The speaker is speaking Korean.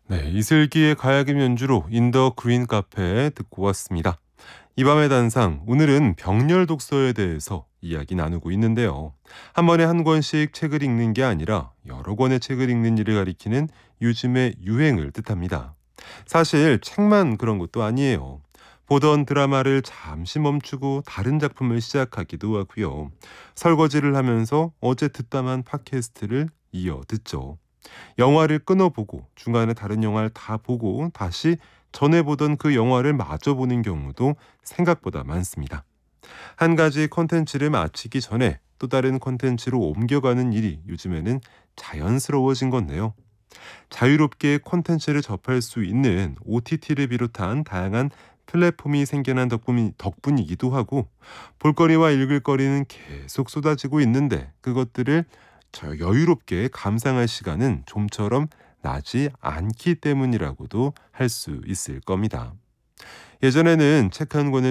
네, 이슬기의 가야금 연주로 인더 그린 카페 듣고 왔습니다. 이 밤의 단상, 오늘은 병렬 독서에 대해서 이야기 나누고 있는데요. 한 번에 한 권씩 책을 읽는 게 아니라 여러 권의 책을 읽는 일을 가리키는 요즘의 유행을 뜻합니다. 사실 책만 그런 것도 아니에요. 보던 드라마를 잠시 멈추고 다른 작품을 시작하기도 하고요. 설거지를 하면서 어제 듣다만 팟캐스트를 이어 듣죠. 영화를 끊어보고 중간에 다른 영화를 다 보고 다시 전에 보던 그 영화를 마저 보는 경우도 생각보다 많습니다. 한 가지 콘텐츠를 마치기 전에 또 다른 콘텐츠로 옮겨가는 일이 요즘에는 자연스러워진 건데요. 자유롭게 콘텐츠를 접할 수 있는 OTT를 비롯한 다양한 플랫폼이 생겨난 덕분이기도 하고, 볼거리와 읽을 거리는 계속 쏟아지고 있는데 그것들을 여유롭게 감상할 시간은 좀처럼 나지 않기 때문이라고도 할 수 있을 겁니다. 예전에는 책 한 권을